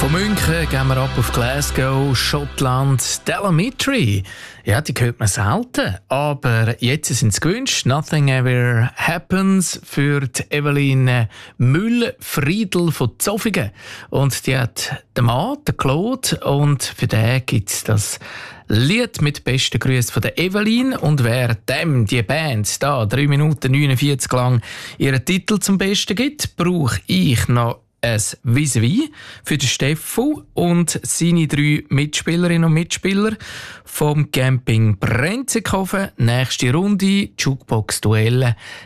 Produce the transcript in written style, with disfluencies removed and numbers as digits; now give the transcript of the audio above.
Von München gehen wir ab auf Glasgow, Schottland. Telemetry, ja, die hört man selten. Aber jetzt sind sie gewünscht. Nothing Ever Happens für die Evelyn Müll-Friedl von Zofingen. Und die hat den Mann, den Claude. Und für den gibt es das Lied mit besten Grüßen von der Evelyn. Und wer dem, die Band, da 3 Minuten 49 lang ihren Titel zum Besten gibt, brauche ich noch ein Vis-à-vis für den Steffo und seine 3 Mitspielerinnen und Mitspieler vom Camping Brenzikofen. Nächste Runde, Jukebox-Duelle,